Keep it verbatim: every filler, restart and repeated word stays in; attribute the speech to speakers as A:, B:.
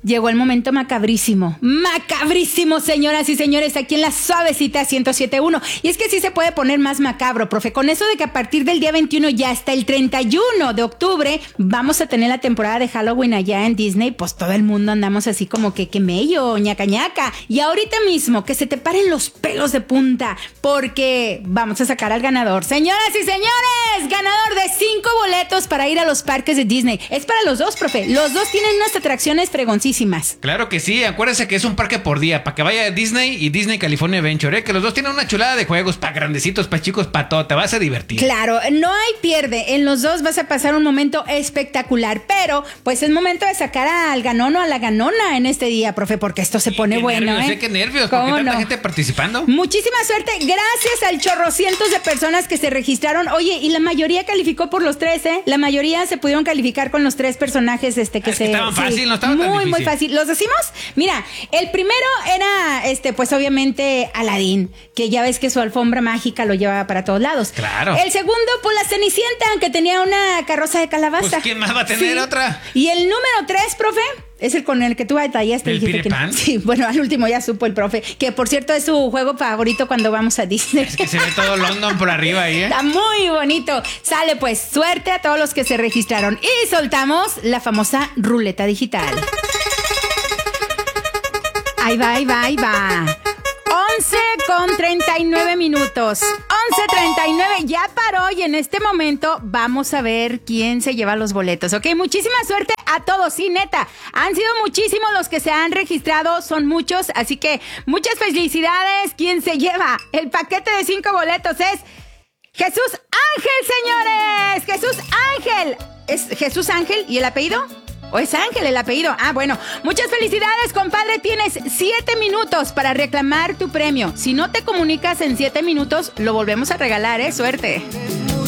A: Llegó el momento macabrísimo. Macabrísimo, señoras y señores, aquí en la suavecita ciento siete punto uno. Y es que sí se puede poner más macabro, profe. Con eso de que a partir del día veintiuno ya hasta el treinta y uno de octubre vamos a tener la temporada de Halloween allá en Disney. Pues todo el mundo andamos así como que que mello, ñaca ñaca. Y ahorita mismo que se te paren los pelos de punta, porque vamos a sacar al ganador. Señoras y señores, ganador de cinco boletos para ir a los parques de Disney. Es para los dos, profe. Los dos tienen unas atracciones fregoncísimas.
B: Claro que sí, acuérdense que es un parque por día, para que vaya a Disney y Disney California Adventure, ¿eh? Que los dos tienen una chulada de juegos, para grandecitos, para chicos, para todo, te vas a divertir.
A: Claro, no hay pierde, en los dos vas a pasar un momento espectacular, pero pues es momento de sacar al ganón o a la ganona en este día, profe, porque esto se pone
B: qué
A: bueno,
B: nervios,
A: ¿eh?
B: ¿eh? Qué nervios, ¿por qué tanta no? gente participando?
A: Muchísima suerte, gracias al chorrocientos de personas que se registraron. Oye, y la mayoría calificó por los tres, ¿eh? La mayoría se pudieron calificar con los tres personajes este que
B: es
A: se...
B: Que estaban fácil, sí, no estaban
A: muy,
B: tan difícil.
A: Muy fácil. ¿Los decimos? Mira, el primero era, este, pues obviamente Aladín, que ya ves que su alfombra mágica lo llevaba para todos lados.
B: Claro.
A: El segundo, pues la Cenicienta, que tenía una carroza de calabaza.
B: Pues ¿quién más va a tener sí. otra?
A: Y el número tres, profe, es el con el que tú batallaste.
B: ¿El Peter Pan?
A: Sí, bueno, al último ya supo el profe, que por cierto es su juego favorito cuando vamos a Disney.
B: Es que se ve todo London por arriba ahí, ¿eh?
A: Está muy bonito. Sale pues, suerte a todos los que se registraron. Y soltamos la famosa ruleta digital. Ahí va, ahí va, ahí va. once con treinta y nueve minutos. once treinta y nueve, ya paró y en este momento vamos a ver quién se lleva los boletos, ¿ok? Muchísima suerte a todos, sí, neta. Han sido muchísimos los que se han registrado, son muchos, así que muchas felicidades. ¿Quién se lleva el paquete de cinco boletos? Es Jesús Ángel, señores. Jesús Ángel. ¿Es Jesús Ángel y el apellido? ¿O es Ángel el apellido? Ah, bueno. Muchas felicidades, compadre. Tienes siete minutos para reclamar tu premio. Si no te comunicas en siete minutos, lo volvemos a regalar, ¿eh? Suerte.